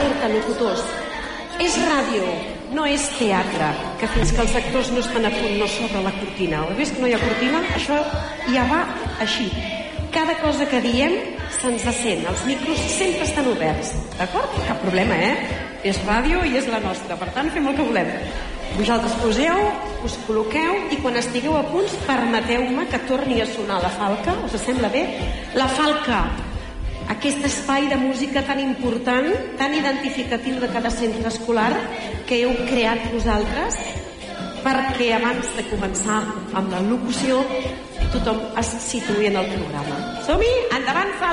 alerta, locutors. És ràdio, no és teatre, que fins que els actors no estan a punt no s'obre la cortina. Heu vist que no hi ha cortina? Això ja va així. Cada cosa que diem se'ns sent. Els micros sempre estan oberts, d'acord? Cap problema, És ràdio i és la nostra, per tant fem el que volem. Vosaltres poseu, us col·loqueu i quan estigueu a punts permeteu-me que torni a sonar la falca. Us sembla bé? La falca, aquest espai de música tan important, tan identificatiu de cada centre escolar que heu creat vosaltres, perquè abans de començar amb la locució tothom es situï en el programa. Som-hi? Endavant, falca!